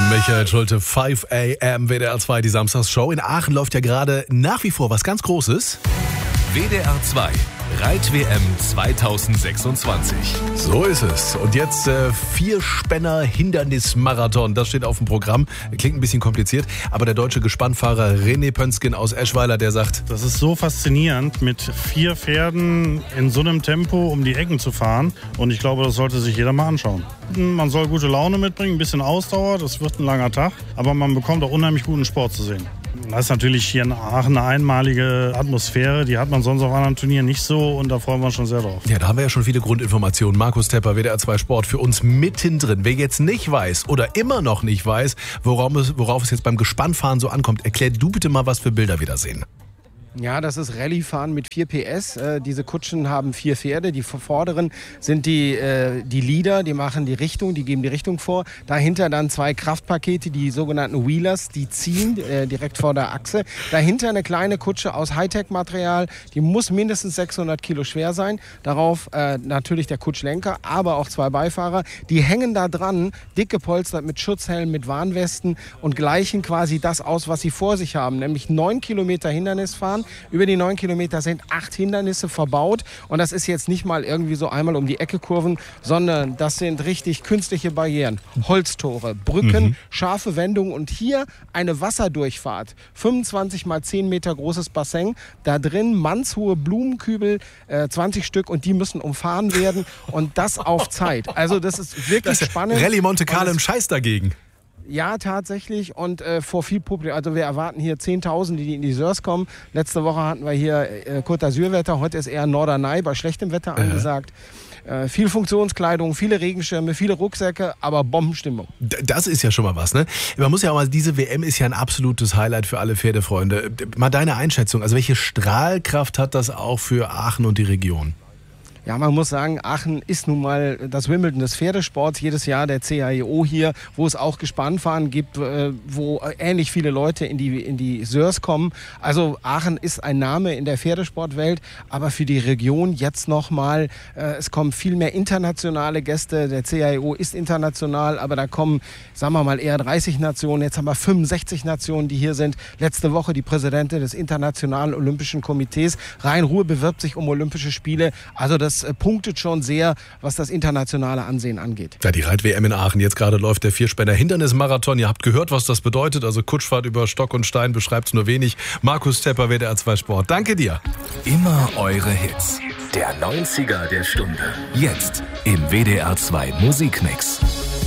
Michael Schulte, 5 a.m. WDR 2, die Samstagsshow. In Aachen läuft ja gerade nach wie vor was ganz Großes. WDR 2, Reit-WM 2026. So ist es. Und jetzt Vierspänner-Hindernismarathon. Das steht auf dem Programm. Klingt ein bisschen kompliziert, aber der deutsche Gespannfahrer René Pönsken aus Eschweiler, der sagt: Das ist so faszinierend, mit 4 Pferden in so einem Tempo um die Ecken zu fahren. Und ich glaube, das sollte sich jeder mal anschauen. Man soll gute Laune mitbringen, ein bisschen Ausdauer. Das wird ein langer Tag. Aber man bekommt auch unheimlich guten Sport zu sehen. Das ist natürlich hier in Aachen eine einmalige Atmosphäre. Die hat man sonst auf anderen Turnieren nicht so. Und da freuen wir uns schon sehr drauf. Ja, da haben wir ja schon viele Grundinformationen. Markus Tepper, WDR 2 Sport, für uns mittendrin. Wer jetzt nicht weiß oder immer noch nicht weiß, worauf es jetzt beim Gespannfahren so ankommt, erklär du bitte mal, was für Bilder wir da sehen. Ja, das ist Rallye-Fahren mit 4 PS. Diese Kutschen haben 4 Pferde. Die vorderen sind die Leader, die machen die Richtung, die geben die Richtung vor. Dahinter dann 2 Kraftpakete, die sogenannten Wheelers, die ziehen direkt vor der Achse. Dahinter eine kleine Kutsche aus Hightech-Material, die muss mindestens 600 Kilo schwer sein. Darauf natürlich der Kutschlenker, aber auch 2 Beifahrer. Die hängen da dran, dick gepolstert mit Schutzhelm, mit Warnwesten und gleichen quasi das aus, was sie vor sich haben, nämlich 9 Kilometer Hindernis fahren. Über die 9 Kilometer sind 8 Hindernisse verbaut. Und das ist jetzt nicht mal irgendwie so einmal um die Ecke Kurven, sondern das sind richtig künstliche Barrieren. Holztore, Brücken, scharfe Wendungen und hier eine Wasserdurchfahrt. 25 mal 10 Meter großes Bassin. Da drin mannshohe Blumenkübel, 20 Stück, und die müssen umfahren werden. Und das auf Zeit. Also das ist wirklich spannend. Rallye Monte Carlo im Scheiß dagegen. Ja, tatsächlich, und vor viel Publikum. Also wir erwarten hier 10.000, die in die Sörs kommen. Letzte Woche hatten wir hier Côte d'Azur-Wetter, heute ist eher Norderney bei schlechtem Wetter angesagt. Viel Funktionskleidung, viele Regenschirme, viele Rucksäcke, aber Bombenstimmung. Das ist ja schon mal was, ne? Man muss ja auch mal, diese WM ist ja ein absolutes Highlight für alle Pferdefreunde. Mal deine Einschätzung, also welche Strahlkraft hat das auch für Aachen und die Region? Ja, man muss sagen, Aachen ist nun mal das Wimbledon des Pferdesports. Jedes Jahr der CAEO hier, wo es auch Gespannfahren gibt, wo ähnlich viele Leute in die Sörs kommen. Also Aachen ist ein Name in der Pferdesportwelt, aber für die Region jetzt nochmal, es kommen viel mehr internationale Gäste. Der CAEO ist international, aber da kommen, sagen wir mal, eher 30 Nationen. Jetzt haben wir 65 Nationen, die hier sind. Letzte Woche die Präsidentin des Internationalen Olympischen Komitees. Rhein-Ruhr bewirbt sich um Olympische Spiele. Also das punktet schon sehr, was das internationale Ansehen angeht. Ja, die Reit-WM in Aachen. Jetzt gerade läuft der Vierspänner-Hindernismarathon. Ihr habt gehört, was das bedeutet. Also Kutschfahrt über Stock und Stein beschreibt es nur wenig. Markus Tepper, WDR 2 Sport. Danke dir. Immer eure Hits. Der 90er der Stunde. Jetzt im WDR 2 Musikmix.